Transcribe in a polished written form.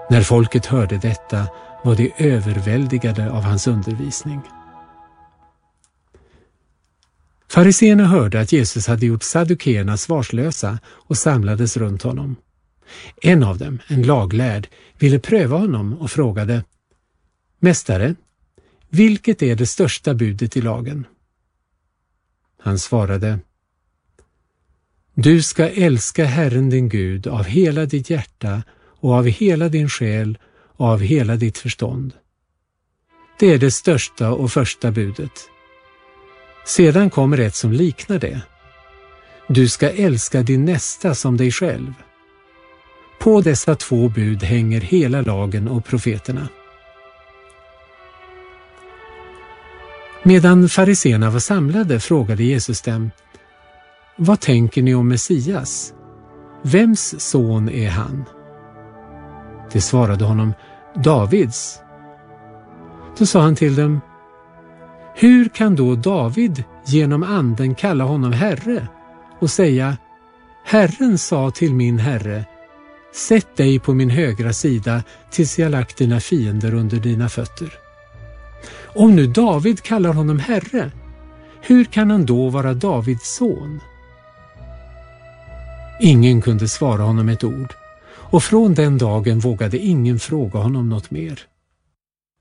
När folket hörde detta var de överväldigade av hans undervisning. Fariséerna hörde att Jesus hade gjort saddukeerna svarslösa och samlades runt honom. En av dem, en laglärd, ville pröva honom och frågade: Mästare, vilket är det största budet i lagen? Han svarade: Du ska älska Herren din Gud av hela ditt hjärta och av hela din själ och av hela ditt förstånd. Det är det största och första budet. Sedan kommer ett som liknar det. Du ska älska din nästa som dig själv. På dessa 2 bud hänger hela lagen och profeterna. Medan fariséerna var samlade frågade Jesus dem: Vad tänker ni om Messias? Vems son är han? De svarade honom: Davids. Då sa han till dem: Hur kan då David genom anden kalla honom Herre och säga: Herren sa till min Herre: Sätt dig på min högra sida tills jag lagt dina fiender under dina fötter. Om nu David kallar honom Herre, hur kan han då vara Davids son? Ingen kunde svara honom ett ord, och från den dagen vågade ingen fråga honom något mer.